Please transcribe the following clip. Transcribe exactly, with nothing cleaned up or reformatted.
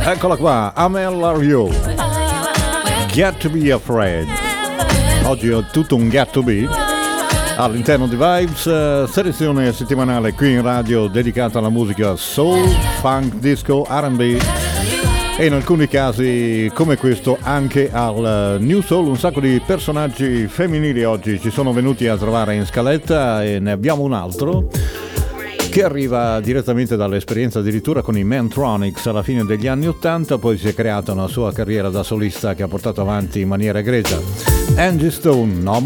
Eccola qua, Amel Are You, Get to Be Afraid. Oggi ho tutto un get to be all'interno di Vibes, eh, selezione settimanale qui in radio dedicata alla musica soul, funk, disco, R and B e in alcuni casi come questo anche al New Soul. Un sacco di personaggi femminili oggi ci sono venuti a trovare in scaletta e ne abbiamo un altro che arriva direttamente dall'esperienza addirittura con i Mantronics alla fine degli anni ottanta, poi si è creata una sua carriera da solista che ha portato avanti in maniera egregia. Angie Stone, no